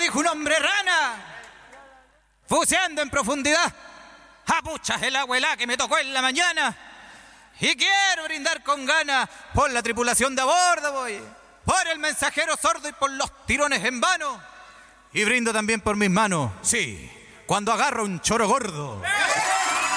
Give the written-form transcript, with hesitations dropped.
dijo un hombre rana, buceando en profundidad. Puchas el agua que me tocó en la mañana. Y quiero brindar con ganas por la tripulación de a bordo, voy. Por el mensajero sordo y por los tirones en vano. Y brindo también por mis manos, sí, cuando agarro un choro gordo.